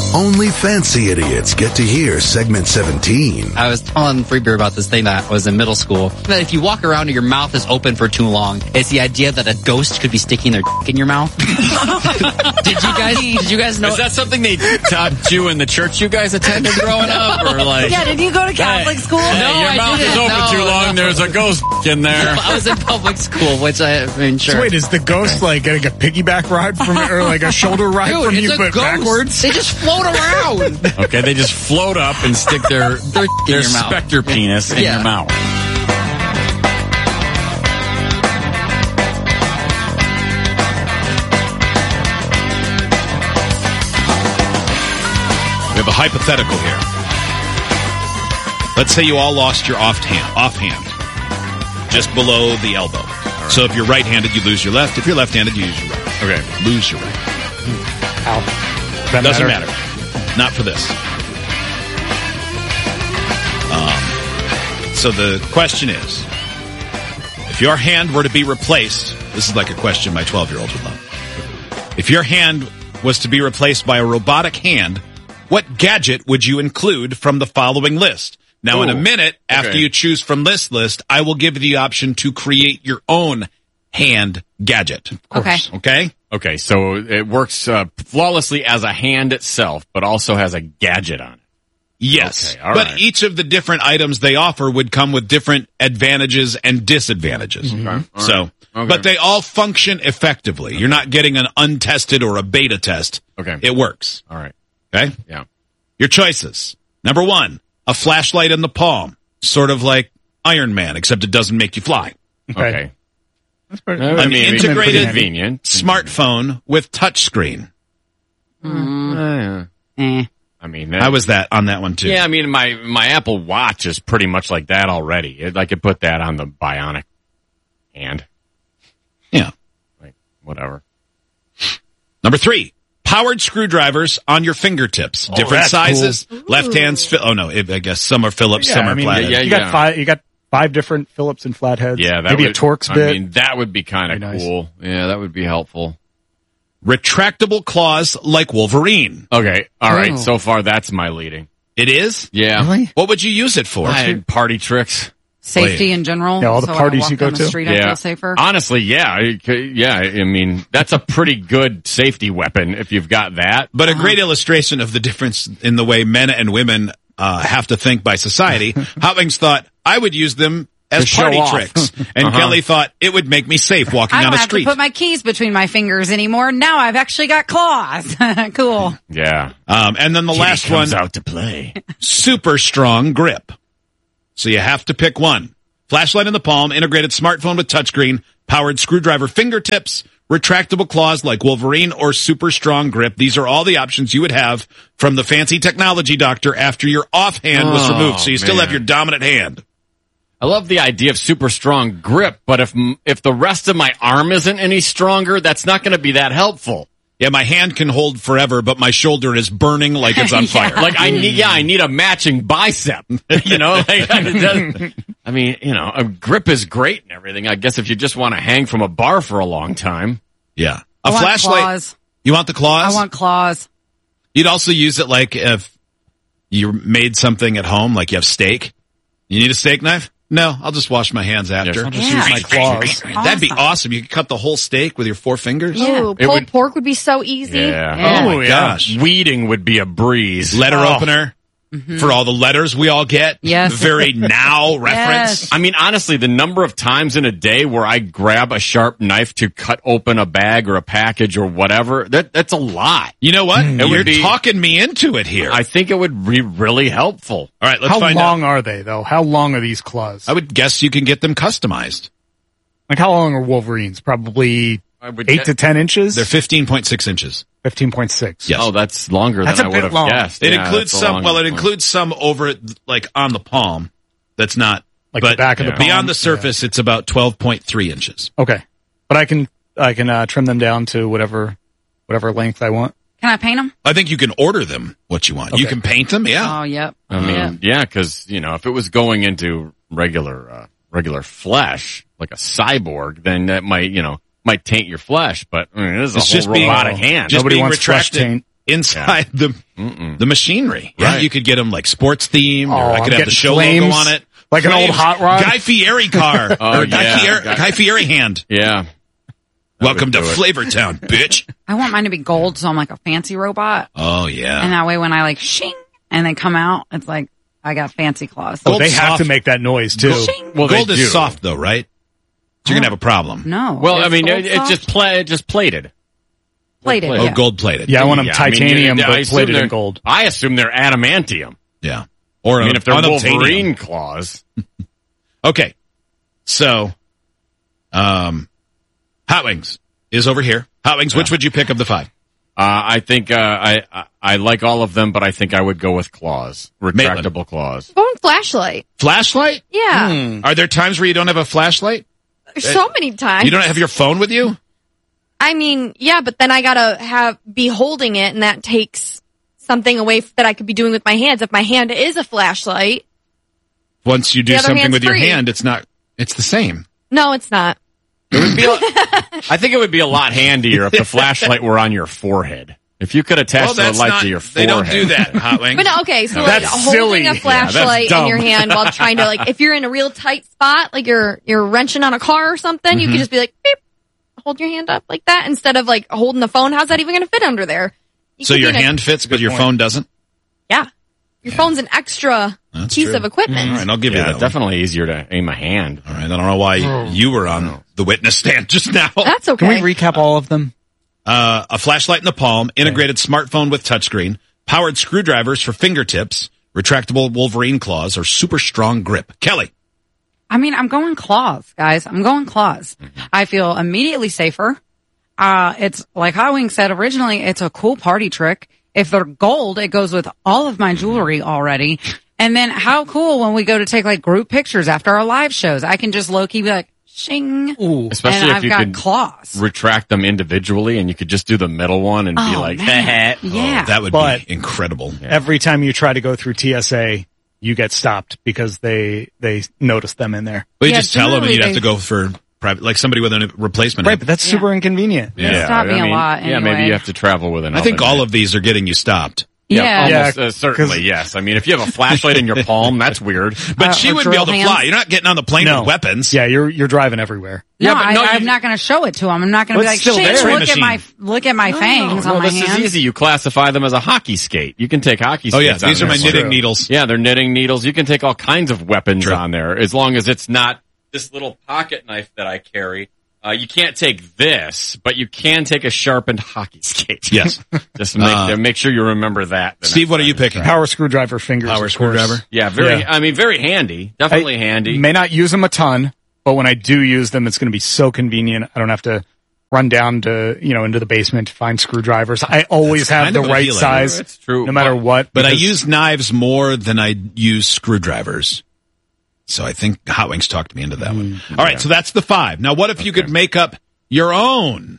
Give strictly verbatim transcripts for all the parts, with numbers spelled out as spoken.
Only fancy idiots get to hear segment seventeen. I was telling Free Beer about this thing that was in middle school. That if you walk around and your mouth is open for too long, it's the idea that a ghost could be sticking their dick in your mouth. Did you guys? Did you guys know? Is that something they taught you in the church you guys attended growing up, or like? Yeah. Did you go to Catholic hey, school? Hey, No, your I mouth didn't. is open No, too long. no. There's a ghost in there. I was in public school, which I, I mean, sure. So wait, is the ghost like getting a piggyback ride from or like a shoulder ride Dude, from it's you, a but ghost. backwards? They just float around. Okay, they just float up and stick their Their dick in their your mouth. specter penis in Yeah. your mouth. We have a hypothetical here. Let's say you all lost your offhand, offhand, just below the elbow. Right. So if you're right-handed, you lose your left. If you're left-handed, you use your right. Okay, Lose your right. Ow. That Doesn't matter? matter. Not for this. Um, so the question is, if your hand were to be replaced, this is like a question my twelve-year-old would love. If your hand was to be replaced by a robotic hand, what gadget would you include from the following list? Now, Ooh, in a minute, after okay. you choose from this list, I will give you the option to create your own hand gadget. Okay. Okay? Okay, so it works uh, flawlessly as a hand itself, but also has a gadget on it. Yes. Okay, all but right. each of the different items they offer would come with different advantages and disadvantages. Okay, all So, right. Okay. but they all function effectively. You're not getting an untested or a beta test. Okay. It works. All right. Okay? Yeah. Your choices. Number one, a flashlight in the palm. Sort of like Iron Man, except it doesn't make you fly. Okay. That's pretty, I An mean, it's integrated convenient. smartphone with touchscreen. Uh, Eh. I mean, How was that on that one, too? yeah, I mean, my, my Apple Watch is pretty much like that already. It, I could put that on the bionic hand. Yeah. Like, whatever. Number three, powered screwdrivers on your fingertips. Oh, Different that's sizes. Left hands. Fi- oh, no. I guess some are Phillips, Yeah, some are I mean, flathead. yeah, you yeah. got five. You got five different Phillips and flatheads. Yeah, that maybe would, a Torx I bit. mean, that would be kind of Very nice. cool. Yeah, that would be helpful. Retractable claws like Wolverine. Okay, all right. Ooh. So far, that's my leading. It is? Yeah. Really? What would you use it for? I had party tricks. Safety in general. Yeah, all the so parties when I you walk go down the to. street, I Yeah. feel safer. Honestly, yeah. I c- Yeah, I mean, that's a pretty good safety weapon if you've got that. But a great illustration of the difference in the way men and women uh, have to think by society. Hopkins thought, I would use them as To show party off. tricks. And Uh-huh. Kelly thought it would make me safe walking I down don't a have street. to put my keys between my fingers anymore. Now I've actually got claws. Cool. Yeah. um, and then the last Kitty one, comes out to play. super strong grip. So you have to pick one. Flashlight in the palm, integrated smartphone with touchscreen, powered screwdriver fingertips, retractable claws like Wolverine, or super strong grip. These are all the options you would have from the fancy technology doctor after your offhand was Oh, removed. So you still man. have your dominant hand. I love the idea of super strong grip, but if if the rest of my arm isn't any stronger, that's not going to be that helpful. Yeah, my hand can hold forever, but my shoulder is burning like it's on fire. Like I need, yeah, I need a matching bicep. You know, like, it doesn't- I mean, you know, a grip is great and everything. I guess if you just want to hang from a bar for a long time, Yeah. I A want flashlight. claws. You want the claws? I want claws. You'd also use it like if you made something at home, like you have steak. You need a steak knife? No, I'll just wash my hands after. I'll just Yeah. use my claws. That'd be awesome. You could cut the whole steak with your four fingers. Ooh, It pulled would- pork would be so easy. yeah. Yeah. Oh my gosh. Weeding would be a breeze. Letter Oh. opener for all the letters we all get. Yes. The very now reference. Yes. I mean, honestly, the number of times in a day where I grab a sharp knife to cut open a bag or a package or whatever, that that's a lot. You know what? It You're would be- talking me into it here. I think it would be really helpful. all right, let's How find long out. are they though? How long are these claws? I would guess you can get them customized. Like how long are Wolverines? Probably I would eight get- to ten inches. They're fifteen point six inches. Fifteen point six. Yes. Oh, that's longer That's than a I bit would have long. guessed. It Yeah, includes that's a some, long well, it one. includes some over it, like on the palm. That's not, Like but the back of the yeah. palm. beyond the surface, it's about twelve point three inches. Okay, but I can I can uh, trim them down to whatever whatever length I want. Can I paint them? I think you can order them what you want. You Okay. can paint them, yeah. Oh, yep. I mean, Yep. yeah, because you know, if it was going into regular uh, regular flesh, like a cyborg, then that might you know might taint your flesh. But I mean, it is a It's whole just being- robotic hand. Just Nobody being wants flesh retracted taint. inside Yeah. the Mm-mm. the machinery. Yeah, Right. you could get them like sports themed, Oh, or I I'm could have the getting show flames, logo on it, like an old Flames. hot rod. Guy Fieri car, Oh, or Guy, yeah. Fieri, Guy- Guy Fieri hand. Yeah. Welcome to do it. Flavortown, bitch. I want mine to be gold, so I'm like a fancy robot, Oh yeah. and that way when I like shing and they come out, it's like I got fancy claws. Oh, Gold they have soft. to make that noise too. Shing. Well, Gold they is do. soft though, right? So you're gonna have a problem. No. Well, I It's mean, gold it, it soft? just pla- it just plated. plated. Oh, Oh, yeah. gold plated. Yeah, I want them Yeah, I mean, titanium, you- I but assume plated they're- in gold. I assume they're adamantium. Yeah. Or I mean, a- if they're unobtainium. Wolverine claws. Okay. So, um, Hot Wings is over here. Hot Wings, which would you pick of the five? Uh, I think uh, I, I I like all of them, but I think I would go with claws, retractable claws. Going flashlight. Flashlight? Yeah. Are there times where you don't have a flashlight? So many times. You don't have your phone with you? I mean, yeah, but then I gotta have, be holding it and that takes something away f- that I could be doing with my hands. If my hand is a flashlight. Once you do The other something hand's with your free. hand, it's not, it's the same. No, it's not. It would be. A, I think it would be a lot handier if the flashlight were on your forehead. If you could attach the light to your they forehead. don't do that, Hot Wings. But no, okay, so like That's holding silly. a Yeah, flashlight that's in your dumb. hand while trying to like, if you're in a real tight spot, like you're, you're wrenching on a car or something, you could just be like, beep, hold your hand up like that instead of like holding the phone. How's that even going to fit under there? You So could be your in a- hand fits, but your point. phone doesn't? Yeah. Your phone's an extra That's piece true. of equipment. All right, I'll give you Yeah, that one. definitely easier to aim a hand. All right, I don't know why you were on the witness stand just now. That's Can okay. we recap all of them? Uh, a flashlight in the palm, integrated smartphone with touchscreen, powered screwdrivers for fingertips, retractable Wolverine claws, or super strong grip. Kelly. I mean, I'm going claws, guys. I'm going claws. I feel immediately safer. Uh, it's like Hot Wings said originally, it's a cool party trick. If they're gold, it goes with all of my jewelry already. And then how cool when we go to take like group pictures after our live shows, I can just low key be like, shing. Ooh. Especially and if I've you got could claws. retract them individually, and you could just do the middle one and be Oh, like, man. Yeah. Oh, that would But- be incredible. Every time you try to go through T S A, you get stopped because they they notice them in there. Well, you Yeah, just tell them and generally you'd have they- to go for private, like somebody with a replacement. Right, head. but that's Yeah. super inconvenient. They stop me a lot Yeah, maybe anyway. you have to travel with another. I think all net. of these are getting you stopped. Yeah. Yeah. almost, uh, certainly, 'cause- yes. I mean, if you have a flashlight in your palm, that's weird. But Uh, she or wouldn't be able to drill fly. hands? You're not getting on the plane No with weapons. Yeah, you're you're driving everywhere. No, Yeah, but I, no, I'm you- not going to show it to them. I'm not going to Well, be it's like, still "Shing, there. look at my Machine. look at my fangs no, on my this hands." is easy. You classify them as a hockey skate. You can take hockey skates. Oh yeah, on these are my this. knitting True. needles. Yeah, they're knitting needles. You can take all kinds of weapons True. on there as long as it's not this little pocket knife that I carry. Uh, you can't take this, but you can take a sharpened hockey skate. Yes. Just make, Uh, make sure you remember that. the Steve, next what are time you try. picking? Power screwdriver fingers. Power of course. screwdriver? Yeah, very. Yeah. I mean, very handy. Definitely handy. May not use them a ton, but when I do use them, it's going to be so convenient. I don't have to run down to, you know, into the basement to find screwdrivers. I always That's have kind the of what I right feel like. size, It's true. no matter But- what. But I because- use knives more than I use screwdrivers. So I think Hot Wings talked me into that one. All right, so that's the five. Now, what if you could make up your own?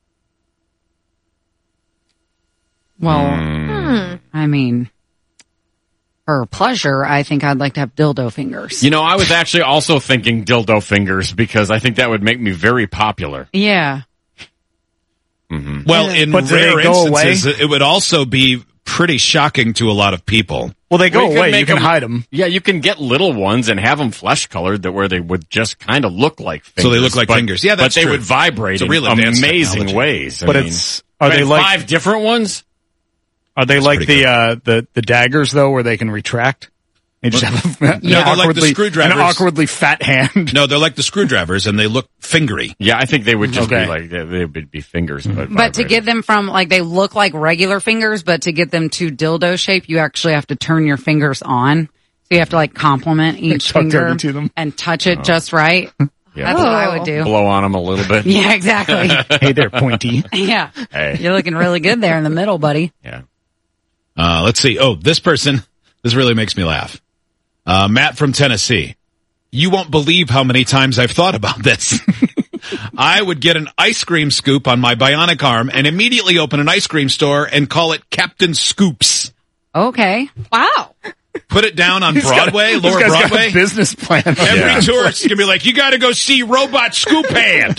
Well, Hmm. I mean, for pleasure, I think I'd like to have dildo fingers. You know, I was actually also thinking dildo fingers because I think that would make me very popular. Yeah. Well, in But do rare they go instances, away? it would also be pretty shocking to a lot of people. well, they go We could away. make You can them- hide them. Yeah, you can get little ones and have them flesh colored that where they would just kind of look like fingers. So they look like but, fingers. Yeah, that's but they true. would vibrate It's a in real advanced amazing technology. ways. I But mean, it's are but they like five different ones? are they like pretty the uh the the daggers though, where they can retract? They just have a, an Yeah. they're like the awkwardly, screwdrivers. an awkwardly fat hand. No, they're like the screwdrivers, and they look fingery. Yeah, I think they would just Okay. be like they, they would be fingers. But, But to vibrating. get them from, like, they look like regular fingers, but to get them to dildo shape, you actually have to turn your fingers on. So you have to, like, complement each Tuck finger dirty to them. and touch it just right. Yeah, That's blow, what I would do. blow on them a little bit. Yeah, exactly. Hey there, pointy. Yeah. Hey. You're looking really good there in the middle, buddy. Yeah. Uh, let's see. Oh, this person, this really makes me laugh. Uh, Matt from Tennessee. You won't believe how many times I've thought about this. I would get an ice cream scoop on my bionic arm and immediately open an ice cream store and call it Captain Scoops. Okay. Wow. Put it down on Broadway, This Lower guy's got a Broadway. business plan. Every Yeah. tourist is going to be like, you got to go see Robot Scoop Hand.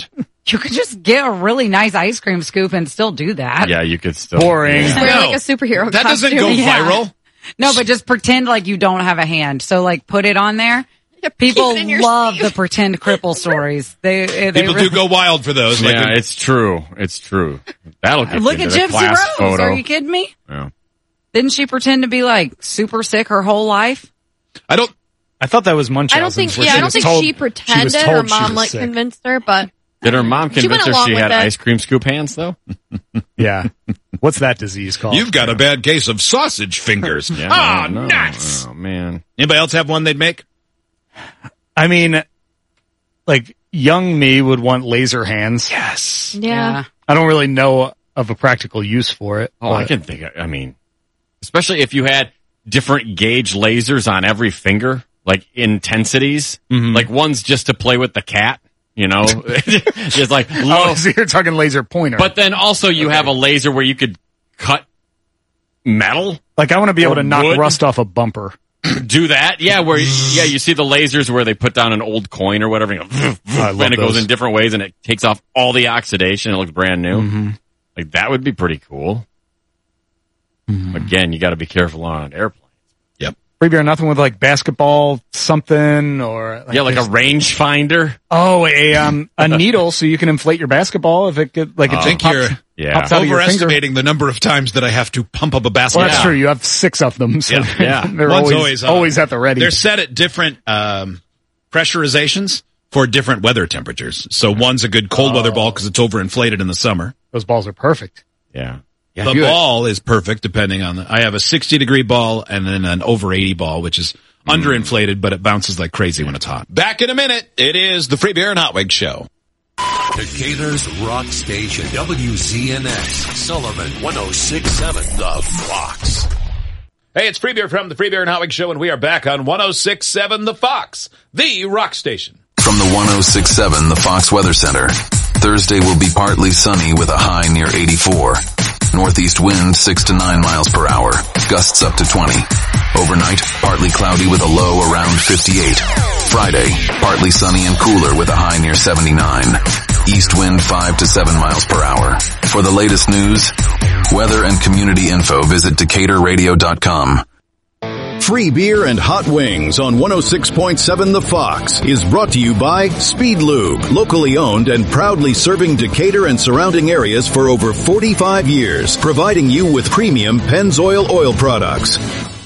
You could just get a really nice ice cream scoop and still do that. Yeah, you could still. Boring. Wear No. like a superhero That costume. doesn't go Yeah. viral. No, but just pretend like you don't have a hand. So like put it on there. People Keep it in your love sleeve. the pretend cripple stories. They, they People really, do go wild for those. Like Yeah, a- it's true. It's true. That'll get Look you at into the Gypsy class Rose. photo. Are you kidding me? Yeah. Didn't she pretend to be like super sick her whole life? I don't. I thought that was Munchausen's. I don't think. where Yeah, she I don't was think told- she pretended. was Her told she mom was like sick. convinced her, but Did her mom She convince went her along she with had it. ice cream scoop hands, though? Yeah. What's that disease called? You've got a bad case of sausage fingers. Yeah, Ah, no. nuts. Oh, man. Anybody else have one they'd make? I mean, like, young me would want laser hands. Yes. yeah. I don't really know of a practical use for it. Oh, I but- can think of, I mean, especially if you had different gauge lasers on every finger, like intensities, like one's just to play with the cat, you know, just like, Oh, low. so you're talking laser pointer. But then also you have a laser where you could cut metal. like, I want to be able or to knock wood. rust off a bumper. Do that, yeah. Where yeah, you see the lasers where they put down an old coin or whatever, and, go, I love and it goes those. in different ways, and it takes off all the oxidation. It looks brand new. Mm-hmm. Like that would be pretty cool. Again, you got to be careful on an airplane. Maybe or nothing with like basketball something or like Yeah, like a this- rangefinder. oh a um a needle so you can inflate your basketball if it get like it I just think pops, you're Yeah. pops out of your finger. overestimating the number of times that I have to pump up a basketball. Well, that's Yeah. true. You have six of them, so Yeah. Yeah. they're One's always always always, on. at the ready. They're set at different um, pressurizations for different weather temperatures. So one's a good cold weather ball because it's overinflated in the summer. Those balls are perfect. Yeah. Yeah. The if you had- ball is perfect depending on the. I have a sixty degree ball and then an over eighty ball, which is underinflated, but it bounces like crazy when it's hot. Back in a minute. It is the Free Beer and Hot Wings Show. Decatur's Rock Station, W Z N X, Sullivan, one oh six point seven, The Fox. Hey, it's Free Beer from the Free Beer and Hot Wings Show, and we are back on one oh six point seven The Fox, the rock station. From the one oh six point seven The Fox Weather Center. Thursday will be partly sunny with a high near eighty-four. Northeast wind six to nine miles per hour. Gusts up to twenty. Overnight, partly cloudy with a low around fifty-eight. Friday, partly sunny and cooler with a high near seventy-nine. East wind five to seven miles per hour. For the latest news, weather and community info, visit Decatur Radio dot com. Free Beer and Hot Wings on one oh six point seven The Fox is brought to you by Speed Lube, locally owned and proudly serving Decatur and surrounding areas for over forty-five years, providing you with premium Pennzoil oil products.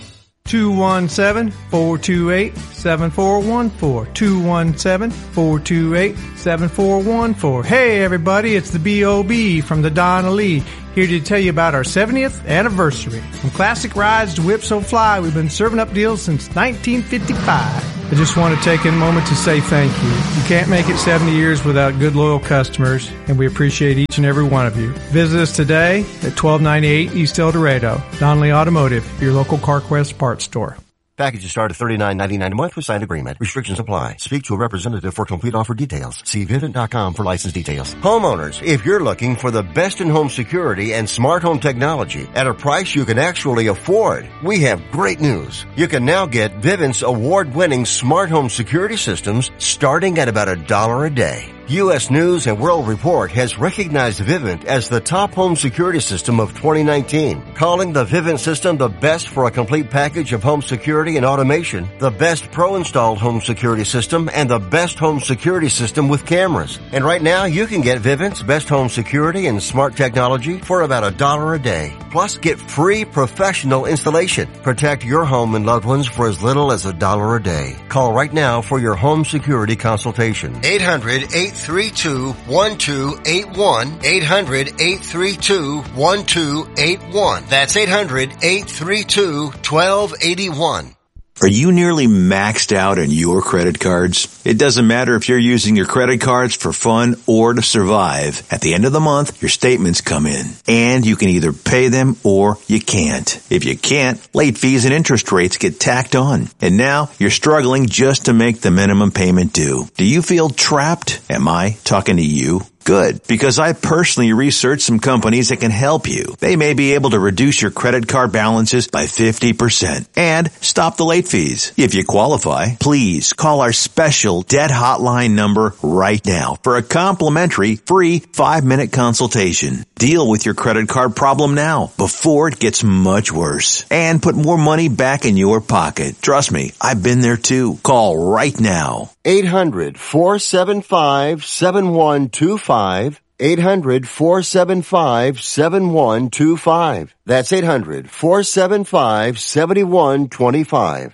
two one seven, four two eight, seven four one four. two one seven, four two eight, seven four one four. Hey everybody, it's the B O B from the Donna Lee, here to tell you about our seventieth anniversary. From classic rides to Whip So Fly, we've been serving up deals since nineteen fifty-five. I just want to take a moment to say thank you. You can't make it seventy years without good, loyal customers, and we appreciate each and every one of you. Visit us today at twelve ninety-eight East El Dorado. Donnelly Automotive, your local CarQuest parts store. Packages start at thirty-nine ninety-nine a month with signed agreement. Restrictions apply. Speak to a representative for complete offer details. See Vivint dot com for license details. Homeowners, if you're looking for the best in home security and smart home technology at a price you can actually afford, we have great news. You can now get Vivint's award-winning smart home security systems starting at about a dollar a day. U S News and World Report has recognized Vivint as the top home security system of twenty nineteen, calling the Vivint system the best for a complete package of home security and automation, the best pro-installed home security system, and the best home security system with cameras. And right now, you can get Vivint's best home security and smart technology for about a dollar a day. Plus, get free professional installation. Protect your home and loved ones for as little as a dollar a day. Call right now for your home security consultation. eight hundred, eight three two, one two eight one. eight hundred, eight three two, one two eight one. That's eight hundred, eight three two, one two eight one. Are you nearly maxed out on your credit cards? It doesn't matter if you're using your credit cards for fun or to survive. At the end of the month, your statements come in, and you can either pay them or you can't. If you can't, late fees and interest rates get tacked on. And now you're struggling just to make the minimum payment due. Do you feel trapped? Am I talking to you? Good, because I personally researched some companies that can help you. They may be able to reduce your credit card balances by fifty percent and stop the late fees. If you qualify, please call our special debt hotline number right now for a complimentary free five-minute consultation. Deal with your credit card problem now before it gets much worse and put more money back in your pocket. Trust me, I've been there too. Call right now. eight hundred, four seven five, seven one two five. eight hundred, four seven five, seven one two five. That's eight hundred, four seven five, seven one two five.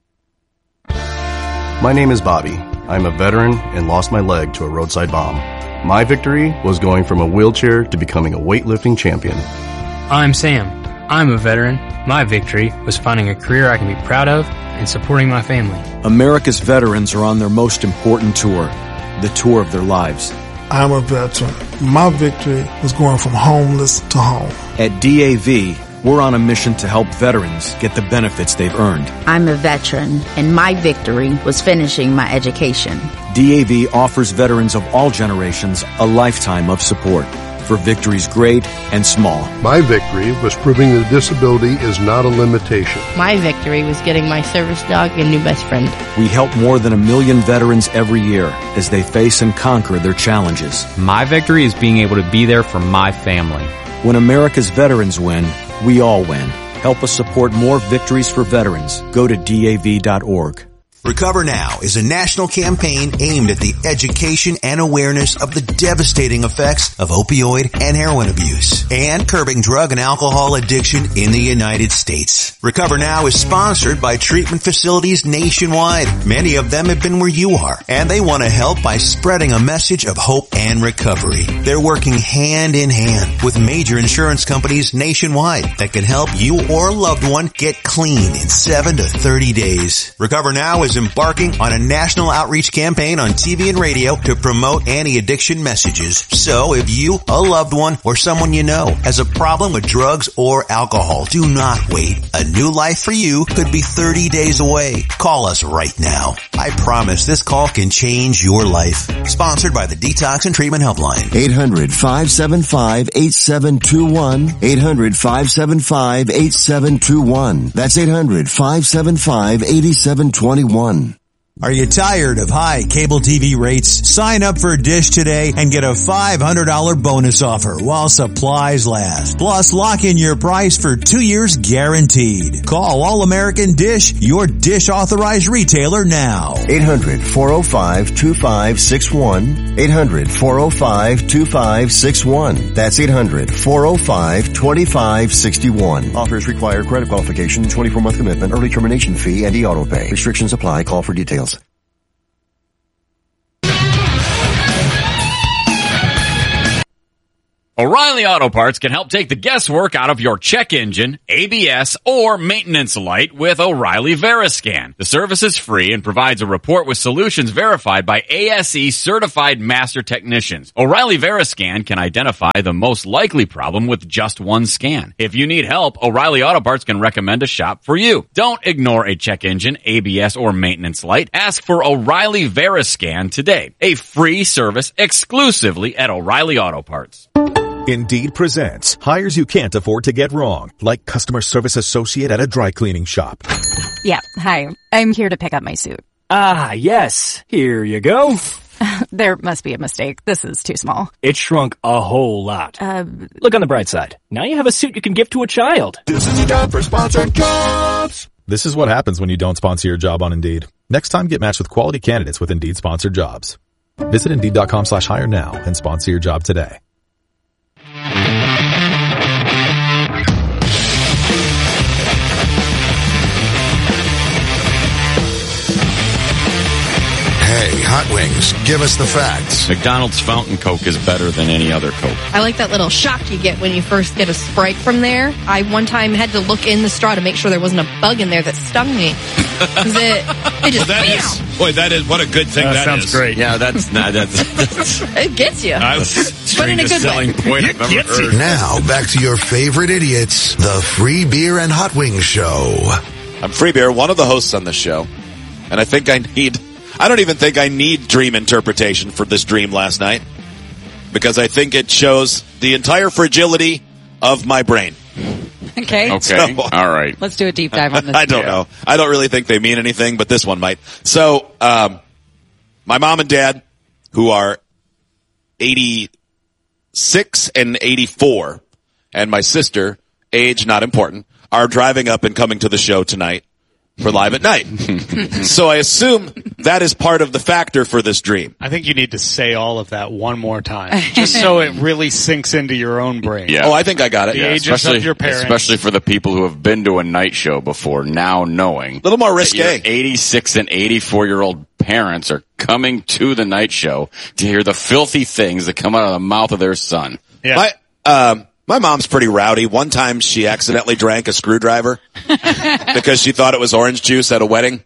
My name is Bobby. I'm a veteran and lost my leg to a roadside bomb. My victory was going from a wheelchair to becoming a weightlifting champion. I'm Sam. I'm a veteran. My victory was finding a career I can be proud of and supporting my family. America's veterans are on their most important tour, the tour of their lives. I'm a veteran. My victory was going from homeless to home. At D A V, we're on a mission to help veterans get the benefits they've earned. I'm a veteran, and my victory was finishing my education. D A V offers veterans of all generations a lifetime of support for victories great and small. My victory was proving that disability is not a limitation. My victory was getting my service dog a new best friend. We help more than a million veterans every year as they face and conquer their challenges. My victory is being able to be there for my family. When America's veterans win, we all win. Help us support more victories for veterans. Go to D A V dot org. Recover Now is a national campaign aimed at the education and awareness of the devastating effects of opioid and heroin abuse and curbing drug and alcohol addiction in the United States. Recover Now is sponsored by treatment facilities nationwide. Many of them have been where you are, and they want to help by spreading a message of hope and recovery. They're working hand in hand with major insurance companies nationwide that can help you or a loved one get clean in seven to thirty days. Recover Now is embarking on a national outreach campaign on T V and radio to promote anti-addiction messages. So if you, a loved one, or someone you know has a problem with drugs or alcohol, do not wait. A new life for you could be thirty days away. Call us right now. I promise this call can change your life. Sponsored by the Detox and Treatment Helpline. eight hundred, five seven five, eight seven two one. eight hundred, five seven five, eight seven two one. That's eight hundred, five seven five, eight seven two one. Are you tired of high cable T V rates? Sign up for Dish today and get a five hundred dollars bonus offer while supplies last. Plus, lock in your price for two years guaranteed. Call All American Dish, your Dish authorized retailer now. eight hundred, four oh five, two five six one. eight hundred, four oh five, two five six one. That's eight hundred, four oh five, two five six one. Offers require credit qualification, twenty-four month commitment, early termination fee, and e-auto pay. Restrictions apply. Call for details. O'Reilly Auto Parts can help take the guesswork out of your check engine, A B S, or maintenance light with O'Reilly Veriscan. The service is free and provides a report with solutions verified by A S E certified master technicians. O'Reilly Veriscan can identify the most likely problem with just one scan. If you need help, O'Reilly Auto Parts can recommend a shop for you. Don't ignore a check engine, A B S, or maintenance light. Ask for O'Reilly Veriscan today. A free service exclusively at O'Reilly Auto Parts. Indeed presents hires you can't afford to get wrong, like customer service associate at a dry cleaning shop. Yeah, hi. I'm here to pick up my suit. Ah, yes. Here you go. There must be a mistake. This is too small. It shrunk a whole lot. Uh, Look on the bright side. Now you have a suit you can give to a child. This is time for sponsored jobs. This is what happens when you don't sponsor your job on Indeed. Next time, get matched with quality candidates with Indeed sponsored jobs. Visit Indeed.com slash hire now and sponsor your job today. Hey, Hot Wings, give us the facts. McDonald's Fountain Coke is better than any other Coke. I like that little shock you get when you first get a Sprite from there. I one time had to look in the straw to make sure there wasn't a bug in there that stung me. it, it just, well, that is, boy, that is, what a good thing that, that sounds is. great. Yeah, that's, nah, that's, that's it gets you. Uh, but in a good selling way. point I've ever heard. Now, back to your favorite idiots, the Free Beer and Hot Wings Show. I'm Free Beer, one of the hosts on this show, and I think I need... I don't even think I need dream interpretation for this dream last night. because I think it shows the entire fragility of my brain. Okay. Okay. So- All right. Let's do a deep dive on this. I don't know. I don't really think they mean anything, but this one might. So, um, my mom and dad, who are eighty-six and eighty-four, and my sister, age not important, are driving up and coming to the show tonight for Live at Night. So I assume that is part of the factor for this dream. I think you need to say all of that one more time, just so it really sinks into your own brain. Yeah. Oh, I think I got it. The Yeah, ages especially, of your parents. especially for the people who have been to a night show before, now knowing. A little more that your risque. eighty-six and eighty-four year old parents are coming to the night show to hear the filthy things that come out of the mouth of their son. Yeah. My, um, my mom's pretty rowdy. One time she accidentally drank a screwdriver because she thought it was orange juice at a wedding.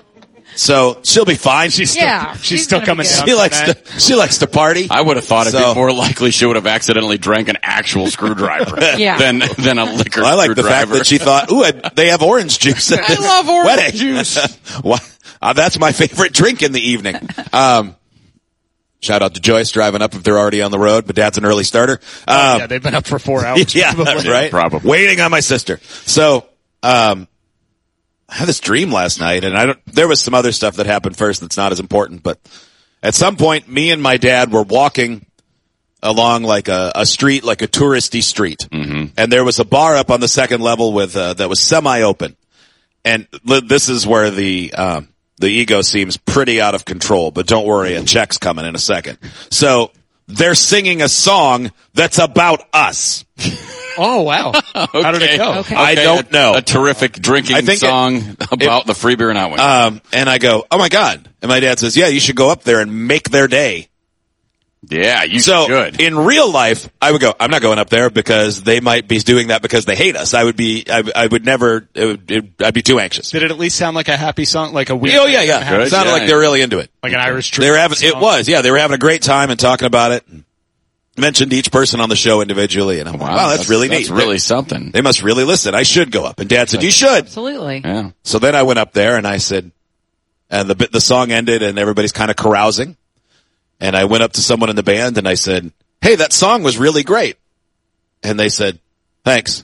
So she'll be fine. She's still, Yeah, she's, she's still gonna coming be down. she from likes that. to, she likes to party. I would have thought it'd So- be more likely she would have accidentally drank an actual screwdriver Yeah. than than a liquor Well, I like the screwdriver. fact that she thought, ooh, I, they have orange juice at this love orange wedding. juice. Well, uh, that's my favorite drink in the evening. Um, shout out to Joyce driving up if they're already on the road, but Dad's an early starter. Oh, Um, yeah, they've been up for four hours. yeah, probably. right? Probably. Waiting on my sister. So, um, I had this dream last night, and I don't, there was some other stuff that happened first that's not as important, but at some point, me and my dad were walking along like a, a street, like a touristy street. Mm-hmm. And there was a bar up on the second level with, uh, that was semi-open. And li- this is where the, um, the ego seems pretty out of control, but don't worry, a check's coming in a second. So, they're singing a song that's about us. Oh, wow. How did it go? Okay. I Okay, don't a, know. A terrific drinking I think it- song about the free beer and hot wings. Um, and I go, oh my God. And my dad says, yeah, you should go up there and make their day. yeah, you So should. in real life, I would go, I'm not going up there because they might be doing that because they hate us. I would be, I, I would never, it would, it, I'd be too anxious. Did it at least sound like a happy song? Like a weird Oh yeah, yeah. Good, It sounded yeah. like they're really into it. like an Irish They were having, tradition it song? was, yeah, they were having a great time and talking about it. Mentioned each person on the show individually, and I'm like, wow, that's, really neat. That's really something. They must really listen. I should go up. And Dad said, you should. Absolutely. Yeah. So then I went up there and I said, and the bit, the song ended and everybody's kind of carousing. And I went up to someone in the band and I said, hey, that song was really great. And they said, thanks.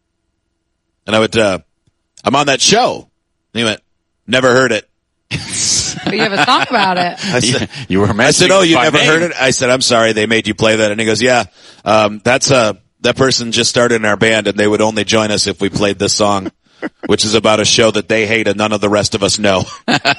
And I went, uh, I'm on that show. And he went, never heard it. But you have a song about it. I said, You were I said, mentioning oh, you by never name. heard it? I said, I'm sorry, they made you play that. And he goes, yeah, um, that's, uh, that person just started in our band and they would only join us if we played this song, which is about a show that they hate and none of the rest of us know.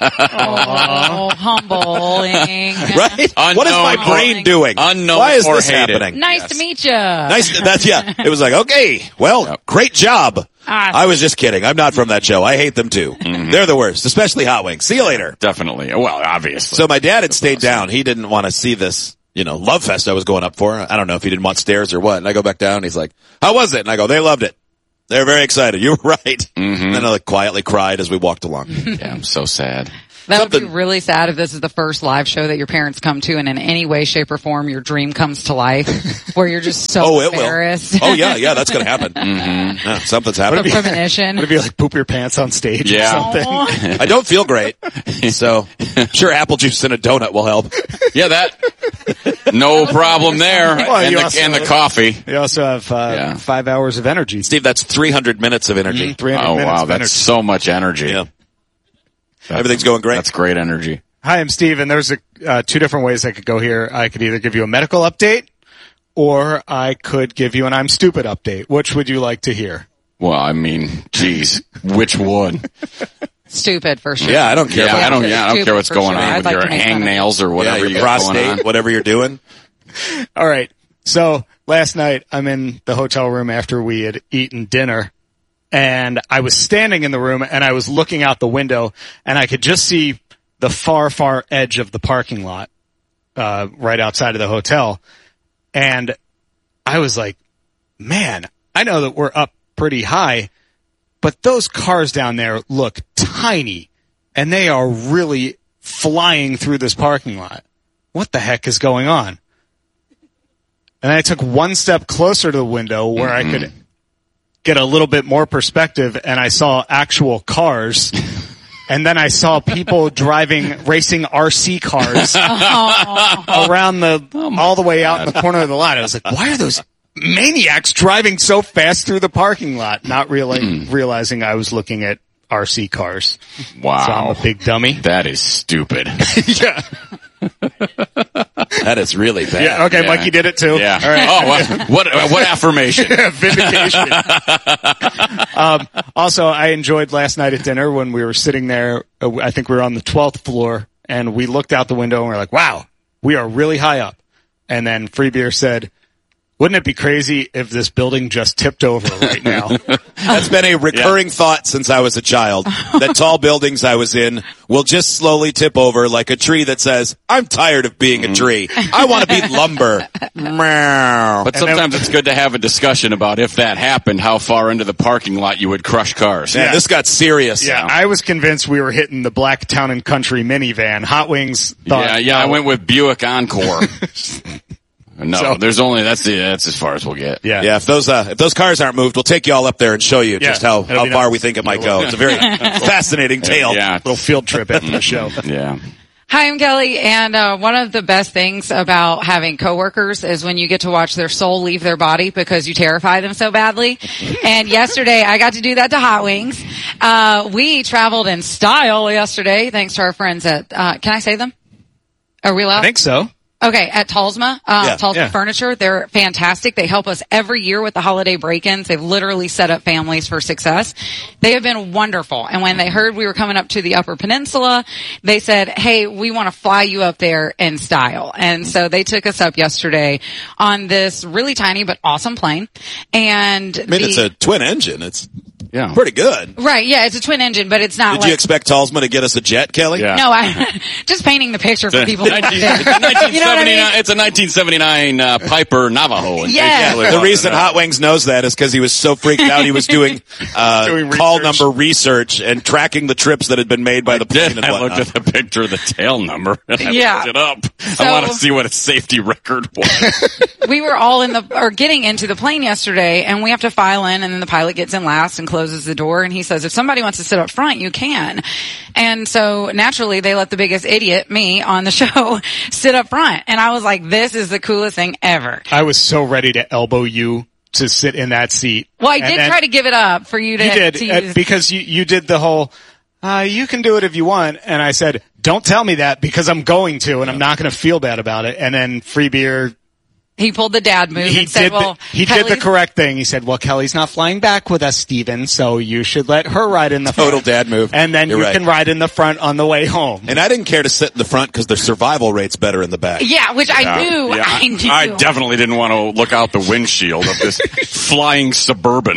Oh, humbling. Right? Unknown What is my or- brain doing? unknown Why is or this hated. happening? Nice to meet you. Nice. That's, yeah. It was like, okay, well, Yep. great job. Ah. I was just kidding. I'm not from that show. I hate them too. Mm-hmm. They're the worst, especially Hot Wings. See you later. Definitely. Well, obviously. So my dad had stayed down. He didn't want to see this, you know, love fest I was going up for. I don't know if he didn't want stairs or what. And I go back down and he's like, how was it? And I go, they loved it. They're very excited. You were right. Mm-hmm. And then I like quietly cried as we walked along. Yeah, I'm so sad. That would be Something- really sad if this is the first live show that your parents come to and in any way, shape, or form your dream comes to life where you're just so Oh, it will. embarrassed. Oh yeah, yeah, that's going to happen. Mm-hmm. Yeah, something's The happening. premonition. Would it be like poop your pants on stage Yeah. or something? I don't feel great. So I'm sure apple juice and a donut will help. Yeah, that. No problem there. Well, and, you the, also- and the coffee. You also have uh, Yeah. five hours of energy. Steve, that's three hundred minutes of energy. three hundred Oh, minutes wow. of That's energy. so much energy. Yeah. That's- Everything's going great. That's great energy. Hi, I'm Steve, and there's a, uh, two different ways I could go here. I could either give you a medical update, or I could give you an I'm stupid update. Which would you like to hear? Well, I mean, geez, which one? Stupid for sure. Yeah, I don't care. Yeah, about I don't. it. Yeah, I don't Stupid care what's for going sure. on I'd with like your to make fun of hangnails or whatever yeah, you your got going prostate, on. whatever you're doing. All right. So last night I'm in the hotel room after we had eaten dinner, and I was standing in the room and I was looking out the window and I could just see the far, far edge of the parking lot, uh, right outside of the hotel. And I was like, man, I know that we're up pretty high, but those cars down there look tiny and they are really flying through this parking lot. What the heck is going on? And I took one step closer to the window where mm-hmm. I could get a little bit more perspective, and I saw actual cars and then I saw people driving, racing R C cars Oh. around the, all the way out in the corner of the lot. I was like, why are those maniacs driving so fast through the parking lot? Not really realizing I was looking at R C cars. Wow. So I'm a big dummy. That is stupid. Yeah. That is really bad. Yeah, okay, Yeah. Mikey did it too. Yeah. All right. Oh, what, what, what affirmation? Vindication. um, also, I enjoyed last night at dinner when we were sitting there. Uh, I think we were on the twelfth floor, and we looked out the window and we are like, wow, we are really high up. And then Free Beer said, wouldn't it be crazy if this building just tipped over right now? That's been a recurring yeah. thought since I was a child, that tall buildings I was in will just slowly tip over like a tree that says, I'm tired of being a tree. I want to be lumber. But sometimes it's good to have a discussion about if that happened, how far into the parking lot you would crush cars. Yeah, this got serious. Yeah, now. I was convinced we were hitting the Black Town and Country minivan. Hot Wings thought. Yeah, yeah, I went with Buick Encore. No, so, there's only that's the that's as far as we'll get. Yeah, yeah. If those uh, if those cars aren't moved, we'll take you all up there and show you yeah, just how, how far nice. we think it might go. It's a very fascinating tale. Yeah, little field trip after the show. Yeah. Hi, I'm Kelly, and uh, one of the best things about having coworkers is when you get to watch their soul leave their body because you terrify them so badly. And yesterday, I got to do that to Hot Wings. Uh, we traveled in style yesterday, thanks to our friends at. Uh, can I say them? Are we allowed? I think so. Okay, at Talsma, uh, yeah, Talsma yeah. Furniture, they're fantastic. They help us every year with the holiday break-ins. They've literally set up families for success. They have been wonderful. And when they heard we were coming up to the Upper Peninsula, they said, hey, we want to fly you up there in style. And so they took us up yesterday on this really tiny but awesome plane. And I mean, the, it's a twin engine. It's yeah. pretty good. Right, yeah, it's a twin engine, but it's not Did like... you expect Talsma to get us a jet, Kelly? Yeah. No, I just painting the picture for people. nineteen, you know what I mean? It's a nineteen seventy-nine uh, Piper Navajo. Yeah. The reason Hot Wings knows that is because he was so freaked out he was doing, uh, doing call number research and tracking the trips that had been made by I the plane did. and I whatnot. looked at the picture of the tail number and I Yeah. looked it up. So- I want to see what its safety record was. We were all in the, or getting into the plane yesterday, and we have to file in, and then the pilot gets in last and closes the door, and he says, if somebody wants to sit up front, you can. And so naturally, they let the biggest idiot, me, on the show, sit up front. And I was like, this is the coolest thing ever. I was so ready to elbow you to sit in that seat. Well, I And did then- try to give it up for you to, You did, to uh, use. because you, you did the whole, uh, you can do it if you want. And I said, don't tell me that because I'm going to, and I'm not going to feel bad about it. And then Free Beer, He pulled the dad move he and said, did, well, the, he did the Kelly's- correct thing. He said, well, Kelly's not flying back with us, Steven, so you should let her ride in the front. Total dad move. And then You're you right. can ride in the front on the way home. And I didn't care to sit in the front because the survival rate's better in the back. Yeah, which I Yeah. knew. Yeah. I knew. I definitely didn't want to look out the windshield of this flying Suburban.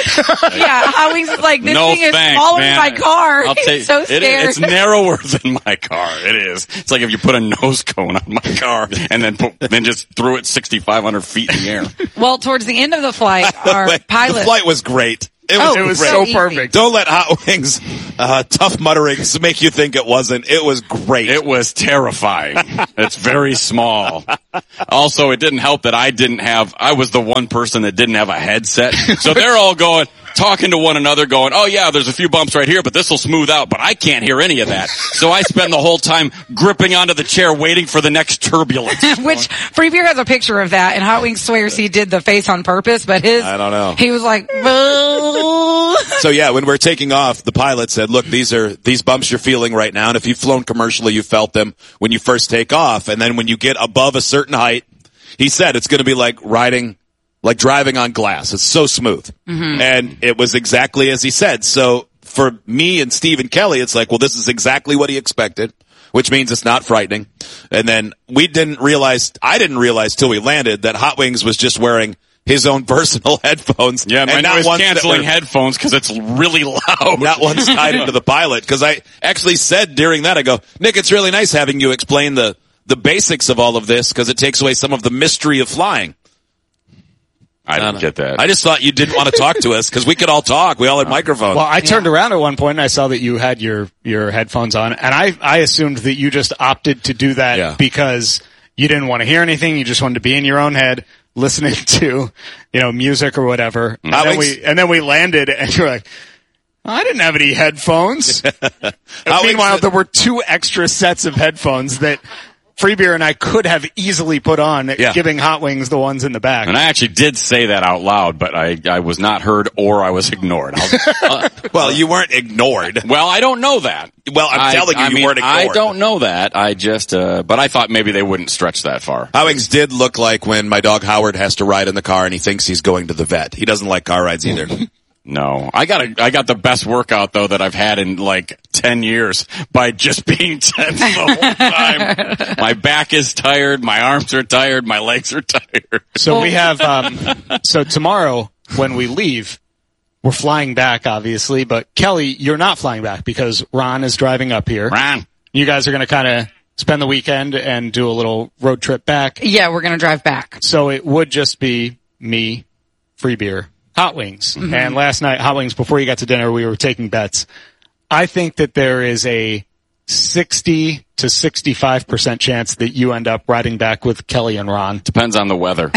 Yeah, Hot Wings is like, this no thing is thanks, smaller man. than my car. I'll He's take, so it scared. is, it's narrower than my car. It is. It's like if you put a nose cone on my car and then put, then just threw it sixty-five hundred feet in the air. Well, towards the end of the flight, our Wait, pilot. The flight was great. It was, Oh, it it was was so so perfect. Don't let Hot Wings, uh, tough mutterings make you think it wasn't. It was great. It was terrifying. It's very small. Also, it didn't help that I didn't have, I was the one person that didn't have a headset. So they're all going, talking to one another going, oh yeah, there's a few bumps right here, but this will smooth out, but I can't hear any of that. So I spend the whole time gripping onto the chair waiting for the next turbulence. Which Free Beer has a picture of that, and Hot Wings swears he did the face on purpose, but his, I don't know. he was like, "Boo." So yeah, when we're taking off, the pilot said, look, these are, these bumps you're feeling right now. And if you've flown commercially, you felt them when you first take off. And then when you get above a certain height, he said it's going to be like riding, like driving on glass. It's so smooth. Mm-hmm. And it was exactly as he said. So for me and Steve and Kelly, it's like, well, this is exactly what he expected, which means it's not frightening. And then we didn't realize, I didn't realize till we landed that Hot Wings was just wearing his own personal headphones. Yeah, my and not noise ones that canceling were- headphones because it's really loud. Not one's tied into the pilot. Because I actually said during that, I go, Nick, it's really nice having you explain the, the basics of all of this because it takes away some of the mystery of flying. I didn't get that. I just thought you didn't want to talk to us because we could all talk. We all had microphones. Well, I turned around at one point and I saw that you had your, your headphones on, and I, I assumed that you just opted to do that Yeah. because you didn't want to hear anything. You just wanted to be in your own head, listening to, you know, music or whatever. And Hot then Wings- we, and then we landed and you're like, I didn't have any headphones. Meanwhile, there were two extra sets of headphones that Free Beer and I could have easily put on, Yeah. giving Hot Wings the ones in the back. And I actually did say that out loud, but I, I was not heard or I was ignored. Uh, well, you weren't ignored. Well, I don't know that. Well, I'm I, telling you, I you mean, weren't ignored. I don't know that. I just, uh, but I thought maybe they wouldn't stretch that far. Hot Wings did look like when my dog Howard has to ride in the car and he thinks he's going to the vet. He doesn't like car rides either. No, I got a, I got the best workout though that I've had in like ten years by just being tense the whole time. My back is tired, my arms are tired, my legs are tired. So we have, um, so tomorrow when we leave, we're flying back, obviously, but Kelly, you're not flying back because Ron is driving up here. Ron. You guys are going to kind of spend the weekend and do a little road trip back. Yeah, we're going to drive back. So it would just be me, Free Beer, Hot Wings. Mm-hmm. And last night, Hot Wings, before you got to dinner, we were taking bets. I think that there is a sixty to sixty-five percent chance that you end up riding back with Kelly and Ron. Depends on the weather.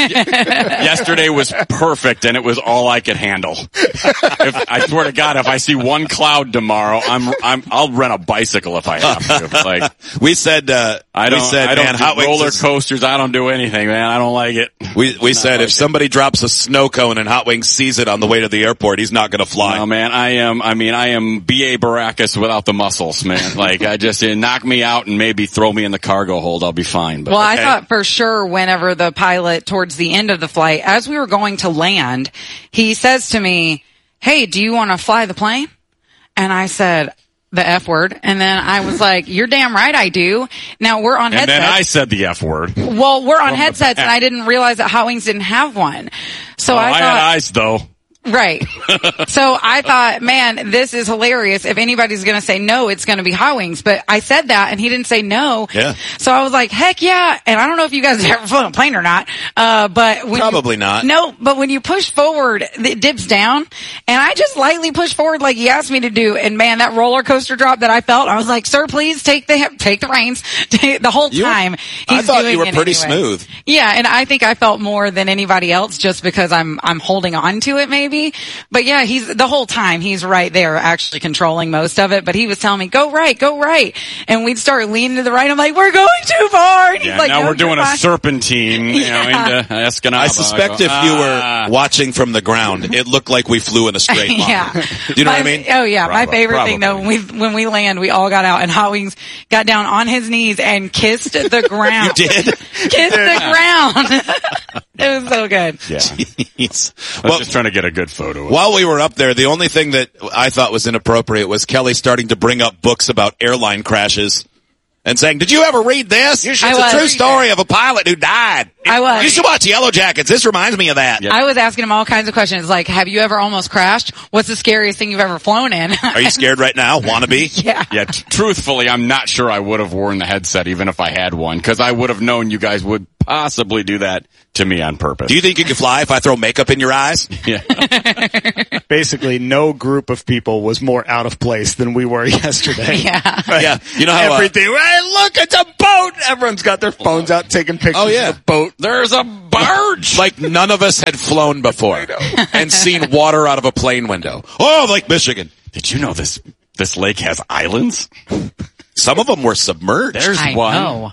Yesterday was perfect and it was all I could handle. If, I swear to God, if I see one cloud tomorrow, I'm, I'm, I'll rent a bicycle if I have to. Like, we said, uh, I don't, we said, I don't man, do Hot Wings roller is- coasters. I don't do anything, man. I don't like it. We, we said like if somebody drops a snow cone and Hot Wings sees it on the way to the airport, he's not going to fly. No, man, I am, I mean, I am B A Baracus without the muscles, man. Like, I just, uh, knock me out and maybe throw me in the cargo hold. I'll be fine. But, Well, I okay. thought for sure whenever the pilot, towards the end of the flight, as we were going to land, he says to me, hey, do you want to fly the plane? And I said, the F word. And then I was like, you're damn right I do. Now we're on And headsets. then I said the F word. Well, we're on From the headsets and back. I didn't realize that Hot Wings didn't have one. So Oh, I I thought, had eyes though. right. So I thought, man, this is hilarious. If anybody's going to say no, it's going to be Hot Wings. But I said that and he didn't say no. Yeah. So I was like, heck yeah. And I don't know if you guys have ever flown a plane or not. Uh, but when Probably you, not. No, but when you push forward, it dips down. And I just lightly pushed forward like he asked me to do. And man, that roller coaster drop that I felt, I was like, sir, please take the, take the reins. the whole You- time. I He's thought doing you were it pretty anyway. smooth. Yeah, and I think I felt more than anybody else just because I'm I'm holding on to it maybe. But yeah, he's the whole time he's right there actually controlling most of it, but he was telling me, go right, go right. And we'd start leaning to the right. I'm like, we're going too far. And he's Yeah, like, now no, we're doing you're a fine. serpentine, you know, Yeah. into Escanaba. I suspect go, if you ah. were watching from the ground, it looked like we flew in a straight line. Yeah. Do you know my, what I mean? Oh yeah, my Bravo. favorite thing though, Probably. when we, when we land, we all got out and Hot Wings got down on his knees and kissed the ground. You did? Kissed the ground. It was so good. Yeah. Jeez. I was Well, just trying to get a good photo. while we were up there, the only thing that I thought was inappropriate was Kelly starting to bring up books about airline crashes and saying, did you ever read this? It's I a was. true story of a pilot who died. I was. You should watch Yellow Jackets. This reminds me of that. I was asking him all kinds of questions like, have you ever almost crashed? What's the scariest thing you've ever flown in? Are you scared right now? Wanna be? Yeah. Yeah, t- truthfully, I'm not sure I would have worn the headset even if I had one, because I would have known you guys would possibly do that to me on purpose. Do you think you could fly if I throw makeup in your eyes? Yeah. Basically, no group of people was more out of place than we were yesterday. Yeah. Yeah. You know how, uh, everything, hey, look, it's a boat! Everyone's got their phones out taking pictures Oh, yeah. of the boat. There's a barge! Like none of us had flown before and seen water out of a plane window. Oh, Lake Michigan. Did you know this, this lake has islands? Some of them were submerged. There's I one. know.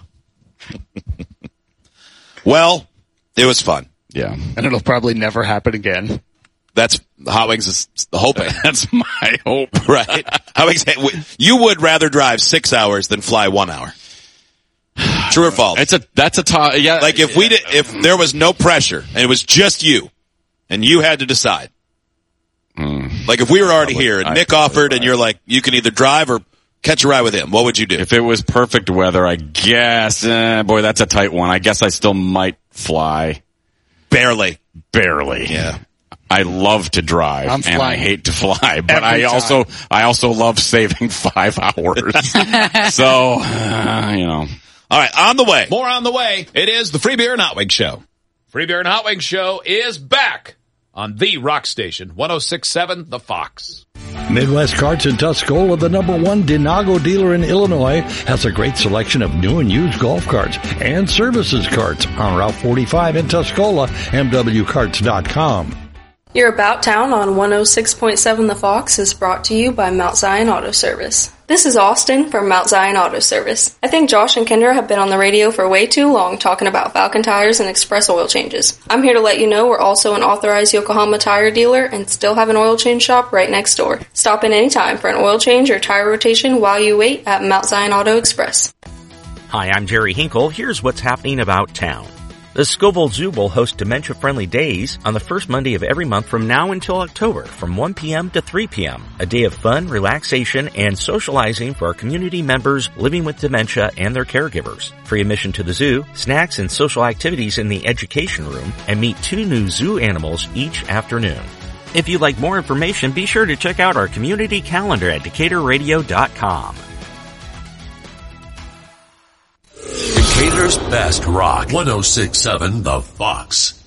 Well, it was fun. Yeah. And it'll probably never happen again. That's Hot Wings is hoping. That's my hope. Right. Hot Wings, you would rather drive six hours than fly one hour. True or false? It's a, that's a top, yeah. Like if we did, if there was no pressure and it was just you and you had to decide. Mm. Like if we were already Probably- here and I Nick probably offered and would. you're like, you can either drive or catch a ride with him, what would you do? If it was perfect weather, I guess, eh, boy, that's a tight one. I guess I still might fly. Barely. Barely. Yeah. I love to drive I'm and I flying hate to fly, but every I time. also, I also love saving five hours. So, uh, you know. All right, on the way. More on the way. It is the Free Beer and Hot Wings Show. Free Beer and Hot Wings Show is back on the Rock Station, one oh six point seven The Fox. Midwest Carts in Tuscola, the number one Dinago dealer in Illinois, has a great selection of new and used golf carts and services carts on Route forty-five in Tuscola, M W carts dot com. Your About Town on one oh six point seven The Fox is brought to you by Mount Zion Auto Service. This is Austin from Mount Zion Auto Service. I think Josh and Kendra have been on the radio for way too long talking about Falcon tires and express oil changes. I'm here to let you know we're also an authorized Yokohama tire dealer and still have an oil change shop right next door. Stop in anytime for an oil change or tire rotation while you wait at Mount Zion Auto Express. Hi, I'm Jerry Hinkle. Here's what's happening about town. The Scoville Zoo will host dementia-friendly days on the first Monday of every month from now until October from one p.m. to three p.m. A day of fun, relaxation, and socializing for our community members living with dementia and their caregivers. Free admission to the zoo, snacks and social activities in the education room, and meet two new zoo animals each afternoon. If you'd like more information, be sure to check out our community calendar at Decatur Radio dot com. Decatur's best rock. one oh six point seven The Fox.